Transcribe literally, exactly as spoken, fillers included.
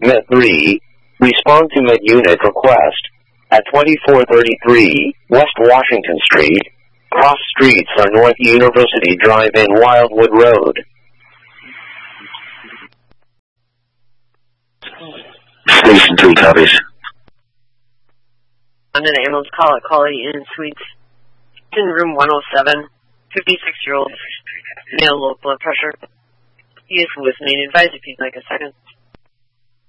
Met three, respond to Met Unit request. At twenty-four thirty-three West Washington Street, cross streets are North University Drive and Wildwood Road. Station two copies. London ambulance call at Quality Inn Suites. In room one oh seven, fifty-six-year-old male, low blood pressure. He is listening. Advise if you'd like a second.